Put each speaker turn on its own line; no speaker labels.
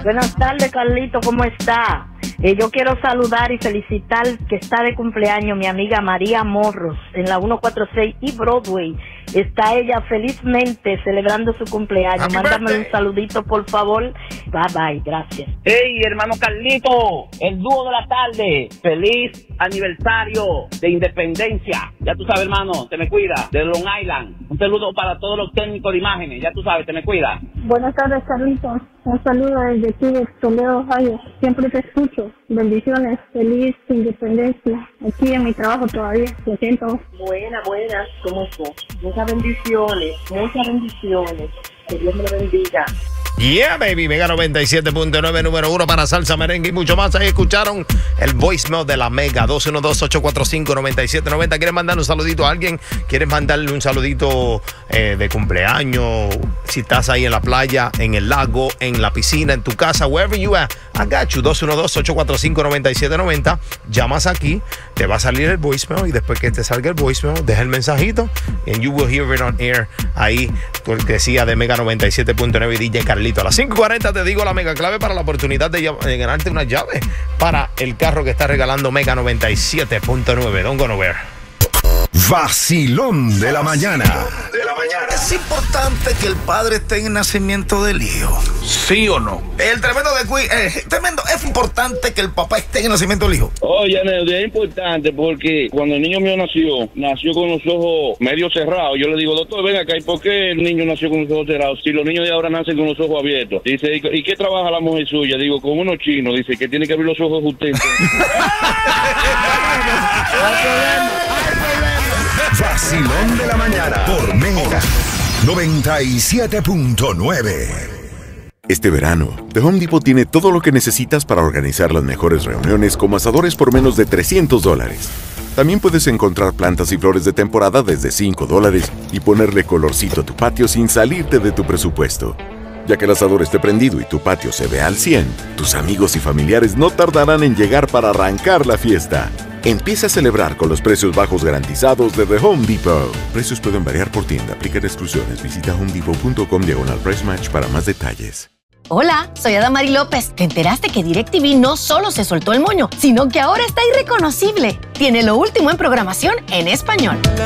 Buenas tardes, Carlito, ¿cómo está? Yo quiero saludar y felicitar que está de cumpleaños mi amiga María Morros en la 146 y Broadway. Está ella felizmente celebrando su cumpleaños. Mándame un saludito, por favor. Bye, bye, gracias.
Hey, hermano Carlito, el dúo de la tarde. Feliz aniversario de independencia. Ya tú sabes, hermano, te me cuida. De Long Island. Un saludo para todos los técnicos de imágenes. Ya tú sabes, te me cuida.
Buenas tardes, Carlitos. Un saludo desde aquí de Toledo, Ohio. Siempre te escucho. Bendiciones. Feliz independencia. Aquí en mi trabajo todavía. Lo siento.
Buenas, ¿cómo estás? Muchas bendiciones. Que Dios me lo bendiga.
Yeah, baby, Mega 97.9, número 1 para salsa, merengue y mucho más. Ahí escucharon el voicemail de la Mega, 212-845-9790. ¿Quieres mandar un saludito a alguien? ¿Quieres mandarle un saludito de cumpleaños? Si estás ahí en la playa, en el lago, en la piscina, en tu casa, wherever you are, I got you. 212-845-9790. Llamas aquí, te va a salir el voicemail y después que te salga el voicemail, deja el mensajito and you will hear it on air. Ahí, cortesía de Mega 97.9 DJ Carlito. A las 5:40 te digo la mega clave para la oportunidad de ganarte una llave para el carro que está regalando Mega 97.9. Don't go nowhere.
Vacilón de la mañana.
Es importante que el padre esté en el nacimiento del hijo.
¿Sí o no?
Es importante que el papá esté en el nacimiento del hijo.
Oye, es importante porque cuando el niño mío nació con los ojos medio cerrados. Yo le digo, doctor, ven acá, ¿y por qué el niño nació con los ojos cerrados? Si los niños de ahora nacen con los ojos abiertos. Dice, ¿y qué trabaja la mujer suya? Digo, con unos chinos. Dice, que tiene que abrir los ojos usted.
Vacilón de la mañana por Mega 97.9.
Este verano, The Home Depot tiene todo lo que necesitas para organizar las mejores reuniones como asadores por menos de $300. También puedes encontrar plantas y flores de temporada desde $5 y ponerle colorcito a tu patio sin salirte de tu presupuesto. Ya que el asador esté prendido y tu patio se ve al 100, tus amigos y familiares no tardarán en llegar para arrancar la fiesta. Empieza a celebrar con los precios bajos garantizados de The Home Depot. Precios pueden variar por tienda. Aplican exclusiones. Visita homedepot.com/price match para más detalles.
Hola, soy Adamari López. ¿Te enteraste que DirecTV no solo se soltó el moño, sino que ahora está irreconocible? Tiene lo último en programación en español.